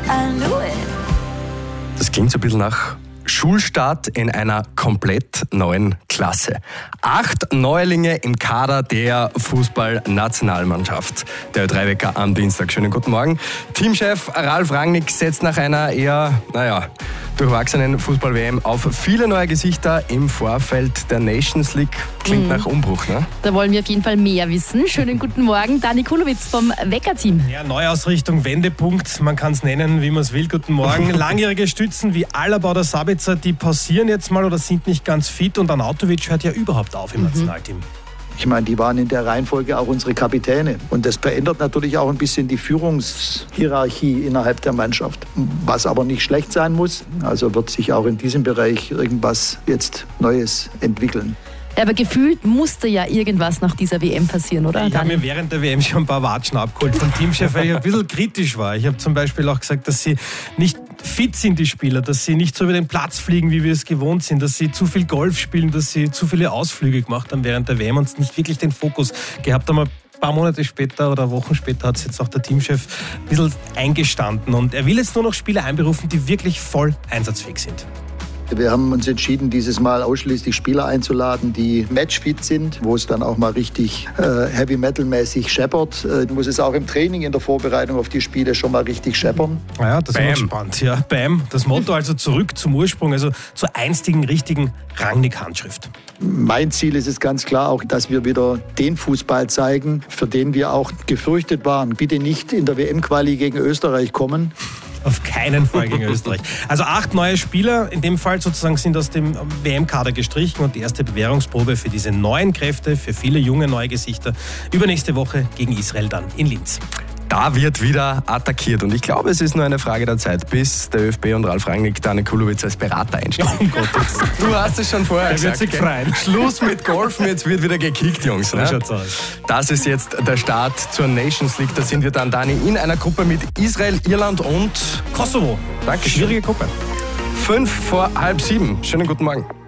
I knew it. Das klingt so ein bisschen nach Schulstart in einer komplett neuen Klasse. 8 Neulinge im Kader der Fußballnationalmannschaft. Der Ö3-Wecker am Dienstag. Schönen guten Morgen. Teamchef Ralf Rangnick setzt nach einer eher, durchwachsenen Fußball-WM auf viele neue Gesichter im Vorfeld der Nations League. Klingt nach Umbruch, ne? Da wollen wir auf jeden Fall mehr wissen. Schönen guten Morgen, Dani Kulowitz vom Wecker-Team. Ja, Neuausrichtung, Wendepunkt, man kann es nennen, wie man es will. Guten Morgen. Langjährige Stützen wie Alaba oder Sabitzer, die pausieren jetzt mal oder sind nicht ganz fit und Arnautovic hört ja überhaupt auf im Nationalteam. Ich meine, die waren in der Reihenfolge auch unsere Kapitäne. Und das verändert natürlich auch ein bisschen die Führungshierarchie innerhalb der Mannschaft. Was aber nicht schlecht sein muss. Also wird sich auch in diesem Bereich irgendwas jetzt Neues entwickeln. Aber gefühlt musste ja irgendwas nach dieser WM passieren, oder? Ich habe mir während der WM schon ein paar Watschen abgeholt vom Teamchef, weil ich ein bisschen kritisch war. Ich habe zum Beispiel auch gesagt, dass sie nicht fit sind, die Spieler, dass sie nicht so über den Platz fliegen, wie wir es gewohnt sind, dass sie zu viel Golf spielen, dass sie zu viele Ausflüge gemacht haben während der WM und nicht wirklich den Fokus gehabt haben. Ein paar Monate später oder Wochen später hat es jetzt auch der Teamchef ein bisschen eingestanden und er will jetzt nur noch Spieler einberufen, die wirklich voll einsatzfähig sind. Wir haben uns entschieden, dieses Mal ausschließlich Spieler einzuladen, die matchfit sind, wo es dann auch mal richtig Heavy-Metal-mäßig scheppert. Muss es auch im Training, in der Vorbereitung auf die Spiele schon mal richtig scheppern. Ja, das ist spannend. Ja, Bam. Das Motto also zurück zum Ursprung, also zur einstigen, richtigen Rangnick-Handschrift. Mein Ziel ist es ganz klar auch, dass wir wieder den Fußball zeigen, für den wir auch gefürchtet waren. Bitte nicht in der WM-Quali gegen Österreich kommen. Auf keinen Fall gegen Österreich. Also 8 neue Spieler, in dem Fall sozusagen sind aus dem WM-Kader gestrichen und die erste Bewährungsprobe für diese neuen Kräfte, für viele junge neue Gesichter, übernächste Woche gegen Israel dann in Linz. Da wird wieder attackiert und ich glaube, es ist nur eine Frage der Zeit, bis der ÖFB und Ralf Rangnick Dani Kulowitz als Berater einstellen. Oh Gott. Du hast es schon vorher gesagt. Wird sich freuen. Schluss mit Golfen, jetzt wird wieder gekickt, Jungs. Ne? So schaut's aus. Das ist jetzt der Start zur Nations League. Da sind wir dann, Dani, in einer Gruppe mit Israel, Irland und Kosovo. Danke. Schwierige Gruppe. 6:05. Schönen guten Morgen.